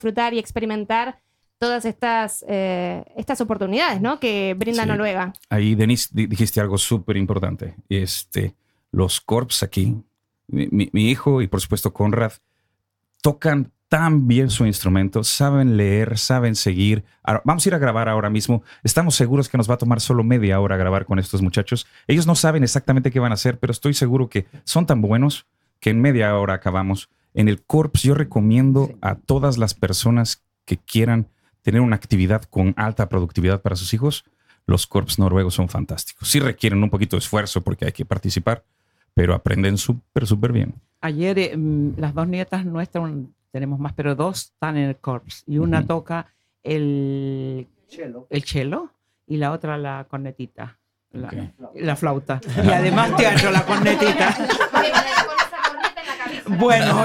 disfrutar y experimentar todas estas oportunidades, ¿no? Que brinda Noruega. Ahí, Denise, dijiste algo súper importante. Los corps aquí, mi hijo y por supuesto Conrad, tocan tan bien su instrumento, saben leer, saben seguir. Ahora, vamos a ir a grabar ahora mismo. Estamos seguros que nos va a tomar solo media hora grabar con estos muchachos. Ellos no saben exactamente qué van a hacer, pero estoy seguro que son tan buenos que en media hora acabamos. En el Corps yo recomiendo a todas las personas que quieran tener una actividad con alta productividad para sus hijos. Los Corps noruegos son fantásticos. Sí requieren un poquito de esfuerzo porque hay que participar, pero aprenden súper bien. Ayer las dos nietas nuestras, tenemos más, pero dos están en el Corps. Y una toca el cello y la otra la cornetita, la flauta. Y además teatro, la cornetita. Bueno,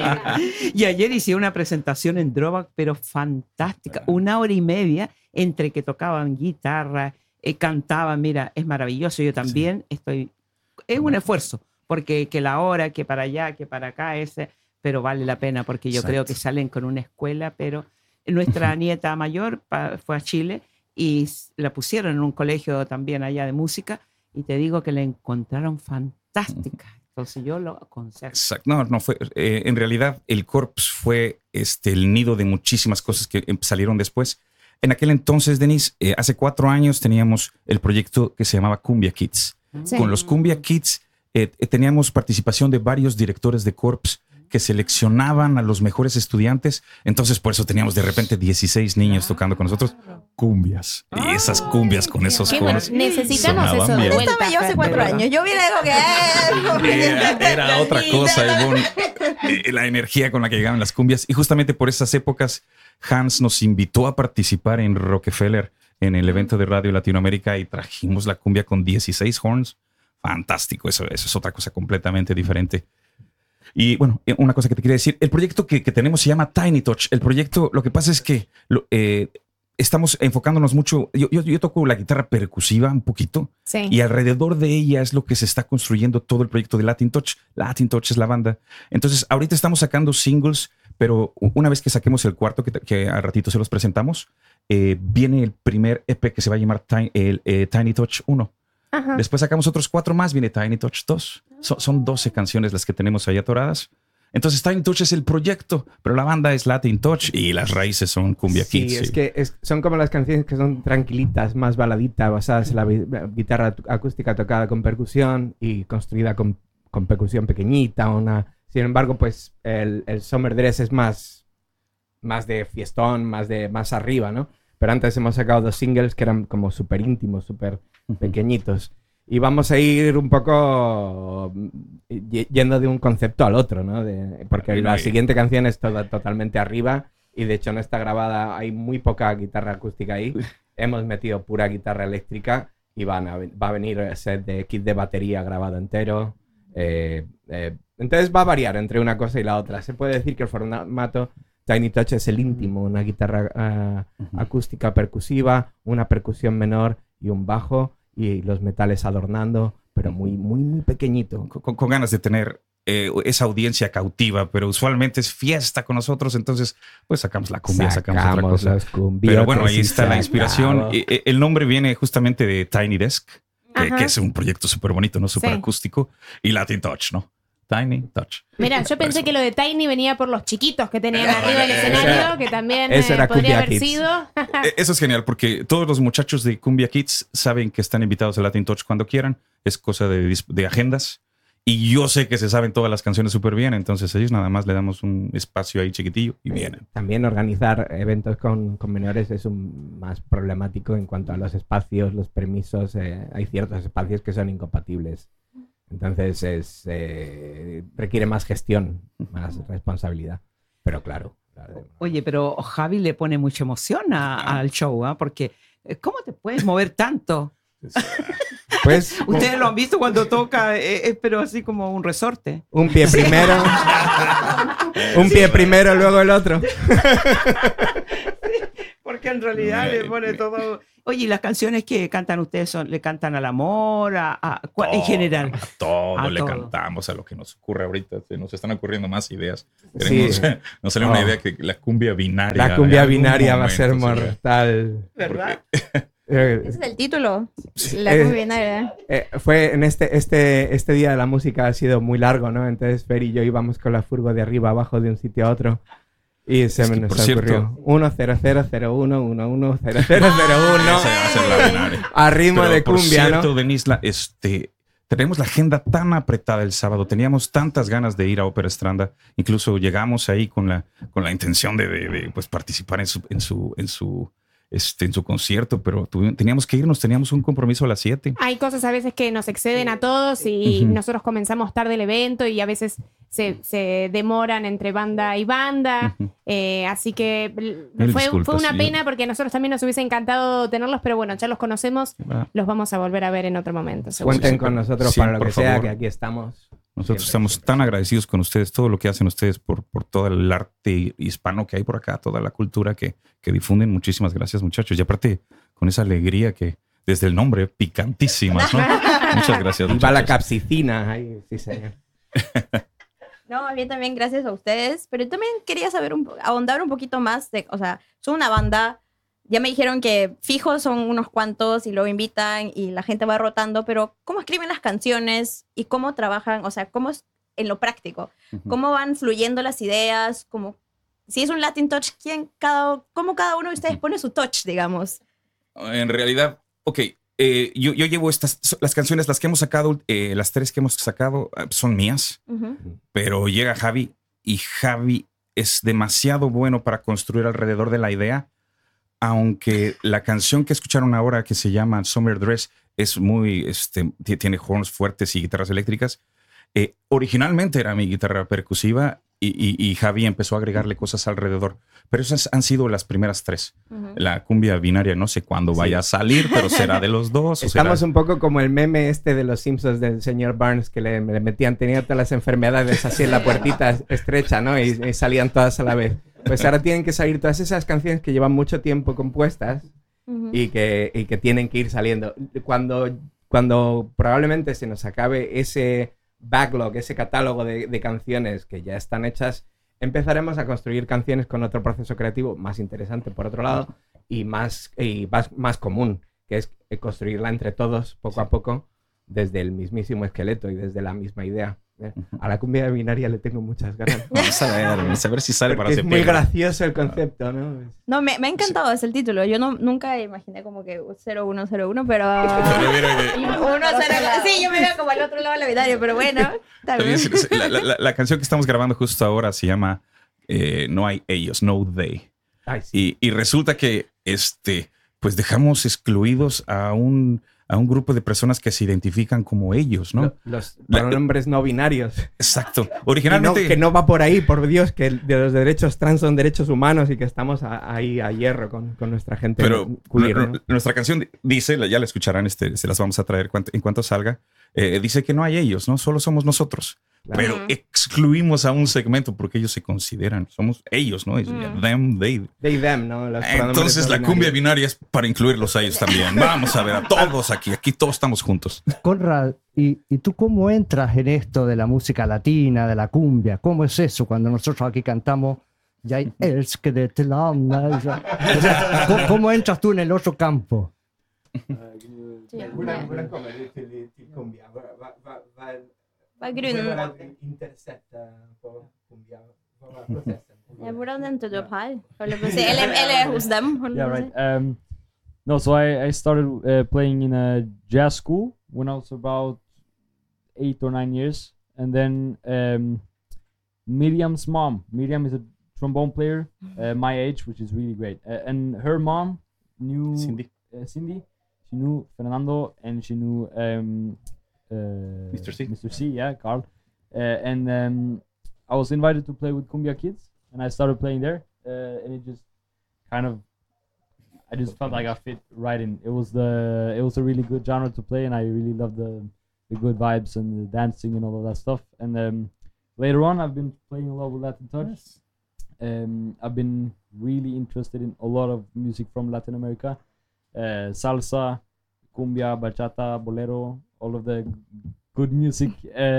y ayer hice una presentación en Drobak, pero fantástica. 1 hora y media entre que tocaban guitarra, cantaban. Mira, es maravilloso. Yo también estoy... Es un esfuerzo, porque que la hora, que para allá, que para acá, pero vale la pena, porque yo creo que salen con una escuela. Pero nuestra nieta mayor fue a Chile y la pusieron en un colegio también allá de música, y te digo que la encontraron fantástica. Entonces yo lo aconsejo. Exacto. No fue. En realidad, el Corps fue el nido de muchísimas cosas que salieron después. En aquel entonces, Denise, hace 4 años teníamos el proyecto que se llamaba Cumbia Kids. Sí. Con los Cumbia Kids teníamos participación de varios directores de Corps que seleccionaban a los mejores estudiantes. Entonces, por eso teníamos de repente 16 niños tocando con nosotros cumbias. Y esas cumbias con esos jóvenes. Bueno, necesitamos eso de vuelta. Estaba yo hace 4 años. Yo hubiera dicho que... Era otra cosa, Ivonne. La energía con la que llegaban las cumbias. Y justamente por esas épocas, Hans nos invitó a participar en Rockefeller, en el evento de Radio Latinoamérica, y trajimos la cumbia con 16 horns. Fantástico. Eso es otra cosa completamente diferente. Y bueno, una cosa que te quería decir, el proyecto que tenemos se llama Tiny Touch. El proyecto, lo que pasa es que estamos enfocándonos mucho. Yo toco la guitarra percusiva un poquito, y alrededor de ella es lo que se está construyendo todo el proyecto de Latin Touch. Latin Touch es la banda. Entonces, ahorita estamos sacando singles, pero una vez que saquemos el cuarto, que al ratito se los presentamos, viene el primer EP que se va a llamar Tiny Touch 1. Ajá. Después sacamos otros 4 más, viene Tiny Touch 2. Son 12 canciones las que tenemos ahí atoradas. Entonces Tiny Touch es el proyecto, pero la banda es Latin Touch y las raíces son Cumbia Kids. Sí, es que son como las canciones que son tranquilitas, más baladitas, basadas en la guitarra acústica tocada con percusión y construida con percusión pequeñita. Sin embargo, pues el Summer Dress es más de fiestón, más arriba, ¿no? Pero antes hemos sacado 2 singles que eran como súper íntimos, súper pequeñitos. Y vamos a ir un poco yendo de un concepto al otro, ¿no? Porque la siguiente canción es totalmente arriba, y de hecho no está grabada, hay muy poca guitarra acústica ahí. Hemos metido pura guitarra eléctrica y va a venir el set de kit de batería grabado entero. Entonces va a variar entre una cosa y la otra. Se puede decir que el formato Tiny Touch es el íntimo, una guitarra acústica percusiva, una percusión menor y un bajo, y los metales adornando, pero muy, muy, muy pequeñito. Con ganas de tener esa audiencia cautiva, pero usualmente es fiesta con nosotros, entonces pues sacamos la cumbia, sacamos otra cosa. Pero bueno, ahí está la inspiración. El nombre viene justamente de Tiny Desk, que es un proyecto súper bonito, ¿no? Súper acústico, y Latin Touch, ¿no? Tiny Touch. Mira, yo pensé que lo de Tiny venía por los chiquitos que tenían arriba del escenario, que también podría haber sido. Eso es genial, porque todos los muchachos de Cumbia Kids saben que están invitados a Latin Touch cuando quieran. Es cosa de agendas. Y yo sé que se saben todas las canciones súper bien, entonces ellos nada más le damos un espacio ahí chiquitillo y vienen. También organizar eventos con menores es más problemático en cuanto a los espacios, los permisos. Hay ciertos espacios que son incompatibles. Entonces requiere más gestión, más responsabilidad. Pero claro. Oye, pero Javi le pone mucha emoción al show, ¿eh? Porque ¿cómo te puedes mover tanto? Pues, ustedes lo han visto cuando toca, pero así como un resorte. Un pie primero, pie primero, luego el otro. Porque en realidad le pone todo. Oye, ¿y las canciones que cantan ustedes le cantan al amor, en general? A todo A le todo. cantamos, a lo que nos ocurre ahorita. Se nos están ocurriendo más ideas. Sí. Nos salió una idea que la cumbia binaria. La cumbia en algún binaria va a ser momento sería- mortal. ¿Verdad? Ese es el título. La Eh, cumbia binaria. Fue en este día de la música ha sido muy largo, ¿no? Entonces Fer y yo íbamos con la furgo de arriba abajo de un sitio a otro y se Es que, nos por cierto- ocurrió 10001110001 Esa va a ser la binaria. a ritmo Pero, de por cumbia, cierto, ¿no? Denise, tenemos la agenda tan apretada el sábado. Teníamos tantas ganas de ir a Ópera Estranda. Incluso llegamos ahí con la intención de pues, participar en su concierto, pero teníamos que irnos, teníamos un compromiso a las 7. Hay cosas a veces que nos exceden a todos y Ujú. nosotros comenzamos tarde el evento y a veces se demoran entre banda y banda. Ujú. Así que Mil fue disculpas, una yo- pena porque a nosotros también nos hubiese encantado tenerlos, pero bueno, ya los conocemos, Ah. los vamos a volver a ver en otro momento. seguro. Cuenten sí, con pero nosotros sí, para lo por que sea, favor. que aquí estamos. Nosotros Siempre, estamos tan agradecidos con ustedes, todo lo que hacen ustedes por todo el arte hispano que hay por acá, toda la cultura que difunden. Muchísimas gracias, muchachos. Y aparte, con esa alegría que desde el nombre, picantísimas, ¿no? Muchas gracias, Y va la muchachos. capsicina. Ay, sí, señor. No, más bien también gracias a ustedes, pero también quería saber, ahondar un poquito más de, o sea, son una banda, ya me dijeron que fijos son unos cuantos y luego invitan y la gente va rotando, pero ¿cómo escriben las canciones y cómo trabajan? O sea, ¿cómo es en lo práctico? Ujú. ¿Cómo van fluyendo las ideas? ¿Cómo, si es un Latin touch, cómo cada uno de ustedes pone su touch, digamos? En realidad, ok, yo llevo las canciones, las que hemos sacado, las 3 que hemos sacado son mías, Ujú. pero llega Javi y Javi es demasiado bueno para construir alrededor de la idea, aunque la canción que escucharon ahora que se llama Summer Dress es muy, tiene horns fuertes y guitarras eléctricas. Originalmente era mi guitarra percusiva y Javi empezó a agregarle cosas alrededor, pero esas han sido las primeras 3. Ujú. La cumbia binaria no sé cuándo vaya a salir, pero será de los dos. Estamos un poco como el meme de los Simpsons del señor Barnes que le metían, tenía todas las enfermedades así en la puertita estrecha, ¿no? Y salían todas a la vez. Pues ahora tienen que salir todas esas canciones que llevan mucho tiempo compuestas Ujú. y que tienen que ir saliendo. Cuando probablemente se nos acabe ese backlog, ese catálogo de canciones que ya están hechas, empezaremos a construir canciones con otro proceso creativo más interesante, por otro lado, y más común, que es construirla entre todos, poco a poco, desde el mismísimo esqueleto y desde la misma idea. A la cumbia binaria le tengo muchas ganas. Vamos a ver si sale para Porque es muy septiembre. gracioso el concepto, ¿no? No, me ha encantado ese el título. Yo nunca imaginé como que 0101, pero... Pero mira que- 101. Sí, yo me veo como al otro lado de la binaria, pero bueno, está bien. la canción que estamos grabando justo ahora se llama No hay ellos, No They. Ay, sí. Y resulta que pues dejamos excluidos a un grupo de personas que se identifican como ellos, ¿no? Los pronombres no binarios. Exacto. Y no, Originalmente... que no va por ahí, por Dios, que de los derechos trans son derechos humanos y que estamos ahí a hierro con nuestra gente Pero queer, ¿no? nuestra canción dice, ya la escucharán, se las vamos a traer en cuanto salga, dice que no hay ellos, ¿no? Solo somos nosotros. Claro. Pero excluimos a un segmento porque ellos se consideran, somos ellos, ¿no? Es them, they. They, them, ¿no? Los pronombres Entonces no la binarios. cumbia binaria es para incluirlos a ellos también. Vamos a ver a todos aquí todos estamos juntos. Conrad, ¿y tú cómo entras en esto de la música latina, de la cumbia? ¿Cómo es eso cuando nosotros aquí cantamos "Ya hay els que de te la anda"? O sea, ¿cómo entras tú en el otro campo? Hvordan kommer du til cumbia? Hva er grunnen? Hvordan intersette på cumbia? Hva var prosessen? Ja, hvordan endte du opp her? Holdt jeg på å si. Eller hos dem, holdt jeg Yeah, på å right. si. No, so I started playing in a jazz school when I was about 8 or 9 years, and then Miriam's mom. Miriam is a trombone player, my age, which is really great. And her mom knew Cindy. Cindy. She knew Fernando, and she knew Mr. C. Mr. C, yeah, Carl. And I was invited to play with Cumbia Kids, and I started playing there, and it just kind of, I just felt like I fit right in. It was a really good genre to play, and I really loved the good vibes and the dancing and all of that stuff. And later on, I've been playing a lot with Latin Touch. I've been really interested in a lot of music from Latin America, salsa, cumbia, bachata, bolero, all of the good music,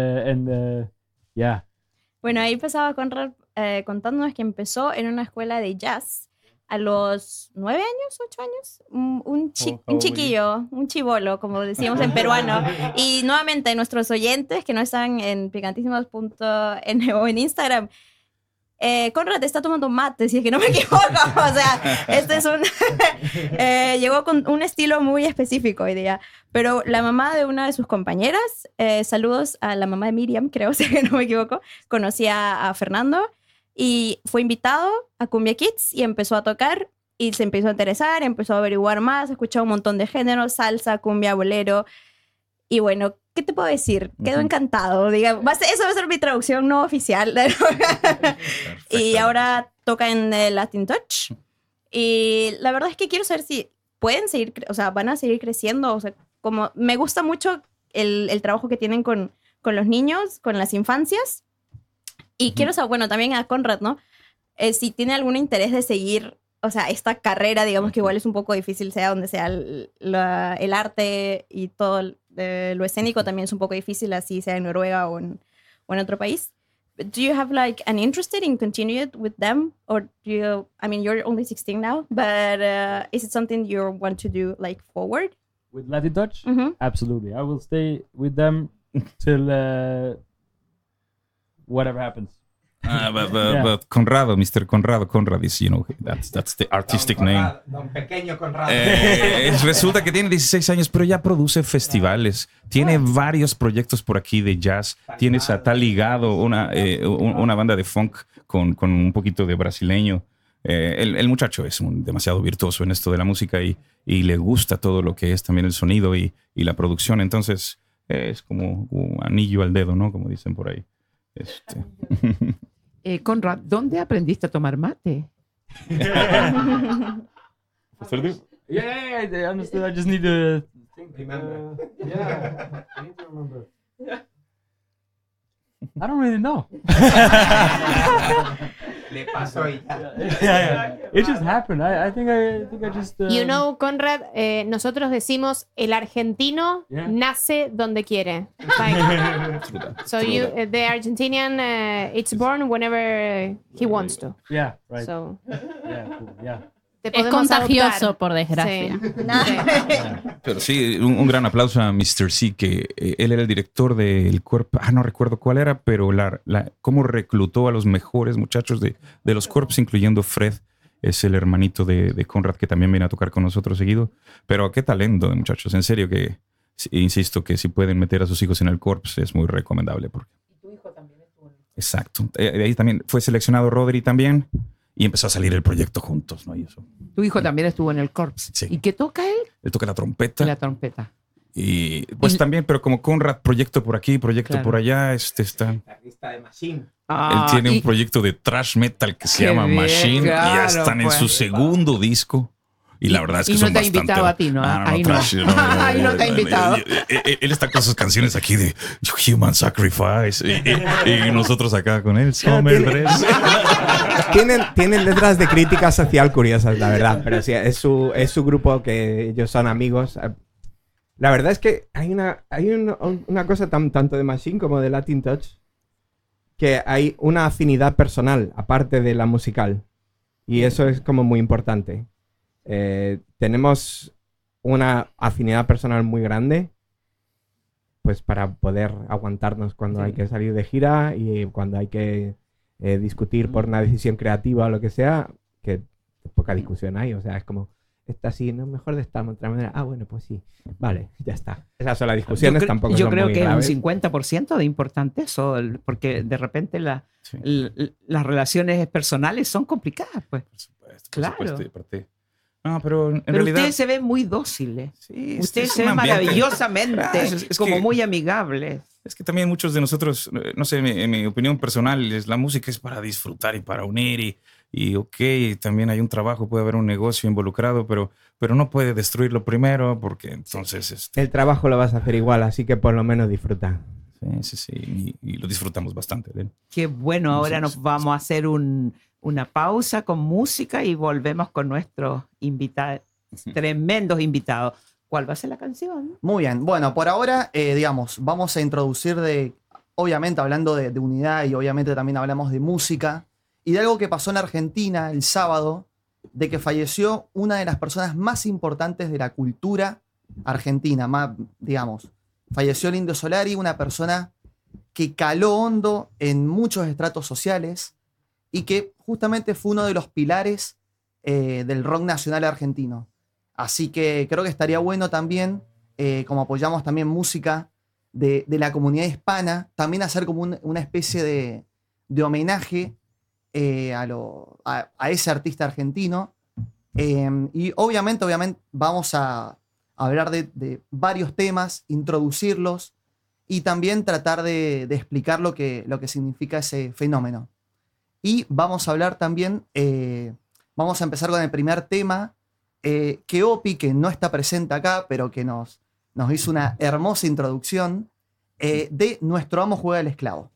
yeah. Bueno, ahí empezaba Conrad contándonos que empezó en una escuela de jazz a los 9 años, 8 años, un chiquillo, un chibolo, como decíamos en peruano. Y nuevamente, nuestros oyentes que no están en picantísimos.n o en Instagram, Conrad está tomando mate, si es que no me equivoco. O sea, este es llegó con un estilo muy específico hoy día. Pero la mamá de una de sus compañeras, saludos a la mamá de Miriam, creo, si es que no me equivoco, conocía a Fernando y fue invitado a Cumbia Kids y empezó a tocar y se empezó a interesar, empezó a averiguar más, escuchó un montón de géneros, salsa, cumbia, bolero. Y bueno, ¿qué te puedo decir? Quedó encantado. Digamos, eso va a ser mi traducción no oficial. Y ahora toca en Latin Touch. Y la verdad es que quiero saber si pueden seguir, o sea, van a seguir creciendo. O sea, como me gusta mucho el trabajo que tienen con los niños, con las infancias. Y quiero saber, bueno, también a Conrad, ¿no? Si tiene algún interés de seguir, o sea, esta carrera, digamos que igual es un poco difícil, sea donde sea el arte y todo lo escénico también es un poco difícil, así sea en Noruega o en otro país. Do you have like an interest in continue it with them, or do you? I mean, you're only 16 now, but is it something you want to do like forward? With Latin Touch, absolutely. I will stay with them till whatever happens. But Conrado, Mr. Conrado, Conrad is, that's the artistic name. Don Pequeño Conrado. Resulta que tiene 16 años, pero ya produce festivales. Tiene varios proyectos por aquí de jazz. Está ligado una banda de funk con un poquito de brasileño. El muchacho es demasiado virtuoso en esto de la música y le gusta todo lo que es también el sonido y la producción. Entonces es como un anillo al dedo, ¿no? Como dicen por ahí. Conrad, ¿dónde aprendiste a tomar mate? Yeah, I understood. I just need to think. Remember. Yeah, I need to remember. I don't really know. Le pasó y ya. Yeah. It just happened. I think I just. You know, Conrad, nosotros decimos el argentino nace donde quiere. Like, so the Argentinian, it's born whenever he wants to. Yeah, right. So, Yeah, cool. Yeah. te Es podemos contagioso, adoptar. por desgracia. Sí. Pero sí, un gran aplauso a Mr. C, que él era el director del cuerpo. No recuerdo cuál era, pero cómo reclutó a los mejores muchachos de los cuerpos, incluyendo Fred, es el hermanito de Conrad, que también viene a tocar con nosotros seguido. Pero qué talento de muchachos, en serio que insisto que si pueden meter a sus hijos en el corps es muy recomendable. Porque... ¿Y tu hijo también estuvo en el... Exacto. De ahí también fue seleccionado Rodri también. Y empezó a salir el proyecto juntos, ¿no? Y eso. Tu hijo también estuvo en el Corps. Sí. ¿Y qué toca él? Él toca la trompeta. La trompeta. Y pues también, pero como Conrad, proyecto por aquí, proyecto por allá, está. Guitarrista de Machine. Él tiene un proyecto de thrash metal que se llama bien, Machine, claro, y ya están en su segundo disco. Y la verdad es que son bastante... Y no te ha invitado a ti, ¿no? Ahí no. Trash, Ahí no te ha invitado. Él está con sus canciones aquí de Human Sacrifice y nosotros acá con él, Summer Dress. Tienen letras de crítica social curiosas, la verdad. Pero sí, es su grupo, que ellos son amigos. La verdad es que hay una cosa tanto de Machine como de Latin Touch, que hay una afinidad personal, aparte de la musical. Y eso es como muy importante. Tenemos una afinidad personal muy grande, pues para poder aguantarnos cuando hay que salir de gira y cuando hay que discutir por una decisión creativa o lo que sea, que poca discusión hay. O sea, es como, está así, no, mejor de esta otra manera. Ah, bueno, pues sí, vale, ya está. Esas son las discusiones, tampoco yo son creo muy que graves. es un 50% de importante eso, porque de repente las relaciones personales son complicadas, pues. Por supuesto, Claro. No, pero en Pero realidad... ustedes se ven muy dóciles. Sí, Ustedes es se un ven ambiente. maravillosamente, Es como que- muy amigables. Es que también muchos de nosotros, no sé, en mi opinión personal, la música es para disfrutar y para unir y ok, también hay un trabajo, puede haber un negocio involucrado, pero no puede destruirlo primero porque entonces... El trabajo lo vas a hacer igual, así que por lo menos disfruta. Sí, y lo disfrutamos bastante. ¿Ven? Qué bueno, ahora nos vamos a hacer una pausa con música y volvemos con nuestros invitados tremendos invitados. ¿Cuál va a ser la canción? Muy bien. Bueno, por ahora, digamos, vamos a introducir obviamente hablando de unidad y obviamente también hablamos de música y de algo que pasó en Argentina el sábado, de que falleció una de las personas más importantes de la cultura argentina, más, digamos. Falleció el Indio Solari, una persona que caló hondo en muchos estratos sociales y que justamente fue uno de los pilares del rock nacional argentino. Así que creo que estaría bueno también, como apoyamos también música de la comunidad hispana, también hacer como una especie de homenaje a ese artista argentino. Y obviamente vamos a hablar de varios temas, introducirlos y también tratar de explicar lo que significa ese fenómeno. Y vamos a hablar también, vamos a empezar con el primer tema, que Opi, que no está presente acá, pero que nos hizo una hermosa introducción, de Nuestro Amo Juega el Esclavo.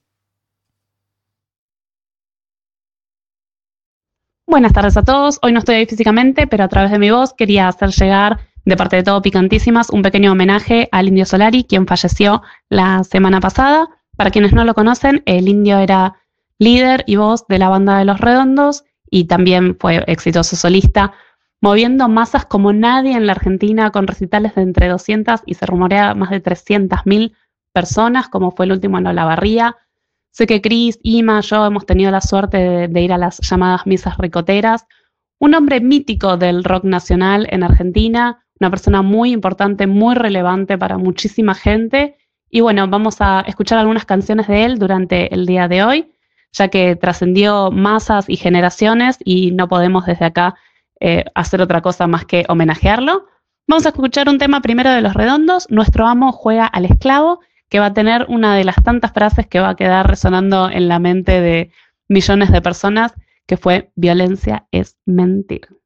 Buenas tardes a todos. Hoy no estoy ahí físicamente, pero a través de mi voz quería hacer llegar, de parte de todo Picantísimas, un pequeño homenaje al Indio Solari, quien falleció la semana pasada. Para quienes no lo conocen, el Indio era líder y voz de la banda de Los Redondos y también fue exitoso solista, moviendo masas como nadie en la Argentina, con recitales de entre 200 y se rumorea más de 300.000 personas, como fue el último en Olavarría. Sé que Cris, Ima, yo hemos tenido la suerte de ir a las llamadas misas ricoteras. Un hombre mítico del rock nacional en Argentina, una persona muy importante, muy relevante para muchísima gente. Y bueno, vamos a escuchar algunas canciones de él durante el día de hoy, ya que trascendió masas y generaciones y no podemos desde acá hacer otra cosa más que homenajearlo. Vamos a escuchar un tema primero de Los Redondos, Nuestro Amo Juega al Esclavo, que va a tener una de las tantas frases que va a quedar resonando en la mente de millones de personas, que fue: violencia es mentir.